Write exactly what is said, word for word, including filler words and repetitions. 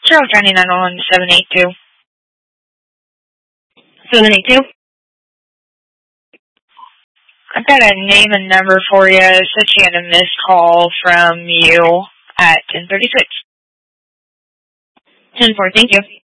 Charles County nine one one seven eight two. seven eight two? I've got a name and number for you. It said she had a missed call from you at ten thirty-six. ten four, thank you.